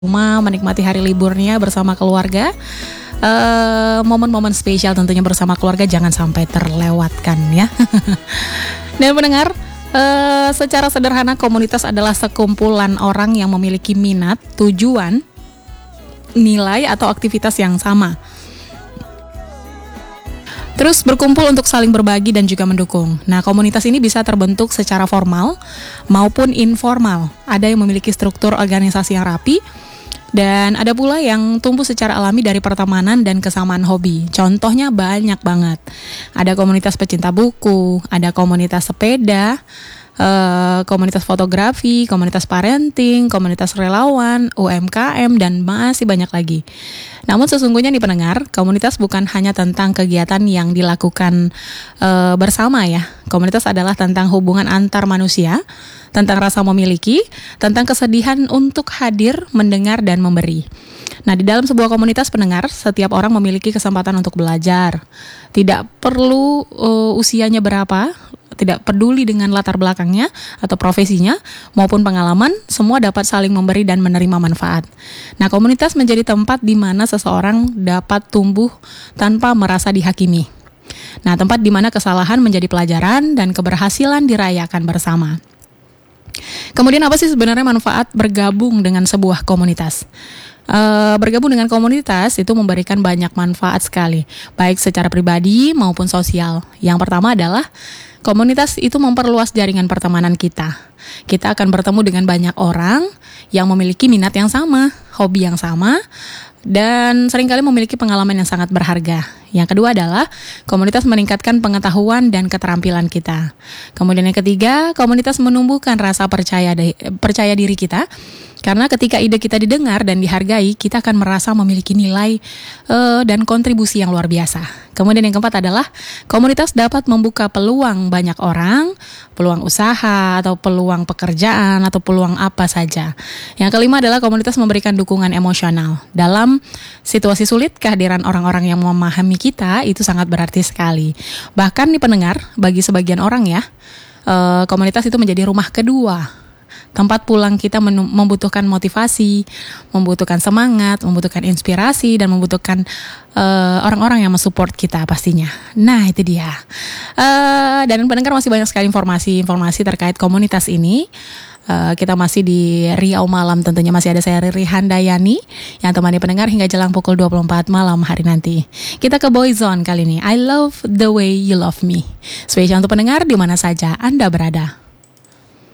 rumah, menikmati hari liburnya bersama keluarga. Momen-momen spesial tentunya bersama keluarga jangan sampai terlewatkan ya. Dan pendengar, secara sederhana komunitas adalah sekumpulan orang yang memiliki minat, tujuan, nilai atau aktivitas yang sama. Terus berkumpul untuk saling berbagi dan juga mendukung. Nah, komunitas ini bisa terbentuk secara formal maupun informal. Ada yang memiliki struktur organisasi yang rapi, dan ada pula yang tumbuh secara alami dari pertemanan dan kesamaan hobi. Contohnya banyak banget. Ada komunitas pecinta buku, ada komunitas sepeda, komunitas fotografi, komunitas parenting, komunitas relawan, UMKM, dan masih banyak lagi. Namun sesungguhnya nih pendengar, komunitas bukan hanya tentang kegiatan yang dilakukan bersama ya. Komunitas adalah tentang hubungan antar manusia, tentang rasa memiliki, tentang kesedihan untuk hadir, mendengar, dan memberi. Nah, di dalam sebuah komunitas pendengar, setiap orang memiliki kesempatan untuk belajar. Tidak perlu usianya berapa, tidak peduli dengan latar belakangnya atau profesinya maupun pengalaman, semua dapat saling memberi dan menerima manfaat. Nah, komunitas menjadi tempat di mana seseorang dapat tumbuh tanpa merasa dihakimi. Nah, tempat di mana kesalahan menjadi pelajaran dan keberhasilan dirayakan bersama. Kemudian apa sih sebenarnya manfaat bergabung dengan sebuah komunitas? Bergabung dengan komunitas itu memberikan banyak manfaat sekali, baik secara pribadi maupun sosial. Yang pertama adalah komunitas itu memperluas jaringan pertemanan kita. Kita akan bertemu dengan banyak orang yang memiliki minat yang sama, hobi yang sama, dan seringkali memiliki pengalaman yang sangat berharga. Yang kedua adalah komunitas meningkatkan pengetahuan dan keterampilan kita. Kemudian yang ketiga, komunitas menumbuhkan rasa percaya diri kita. Karena ketika ide kita didengar dan dihargai, kita akan merasa memiliki nilai dan kontribusi yang luar biasa. Kemudian yang keempat adalah komunitas dapat membuka peluang banyak orang, peluang usaha atau peluang pekerjaan atau peluang apa saja. Yang kelima adalah komunitas memberikan dukungan emosional. Dalam situasi sulit, kehadiran orang-orang yang memahami kita itu sangat berarti sekali. Bahkan nih pendengar, bagi sebagian orang ya, komunitas itu menjadi rumah kedua. Tempat pulang kita membutuhkan motivasi, membutuhkan semangat, membutuhkan inspirasi, dan membutuhkan orang-orang yang mensupport kita pastinya. Nah, itu dia. Dan pendengar, masih banyak sekali informasi terkait komunitas ini. Kita masih di Riau Malam, tentunya masih ada saya Riri Handayani yang temani pendengar hingga jelang pukul 24 malam hari nanti. Kita ke Boyzone kali ini. I love the way you love me. Spesial untuk pendengar di mana saja Anda berada.